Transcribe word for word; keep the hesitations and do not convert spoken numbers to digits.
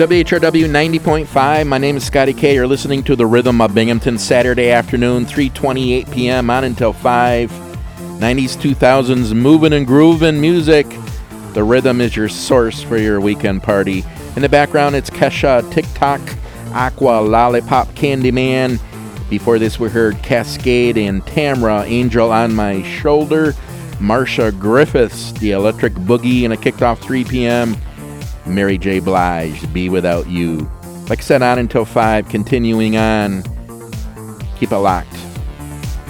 W H R W ninety point five. My name is Scotty K. You're listening to The Rhythm of Binghamton, Saturday afternoon, three twenty-eight p.m. on until five. nineties, two thousands, moving and grooving music. The Rhythm is your source for your weekend party. In the background, it's Kesha, TikTok, Aqua, Lollipop, Candyman. Before this, we heard Cascade and Tamra, Angel on My Shoulder. Marsha Griffiths, The Electric Boogie, and it kicked off three p.m. Mary J. Blige, Be Without You. Like I said, on until five, continuing on. Keep it locked.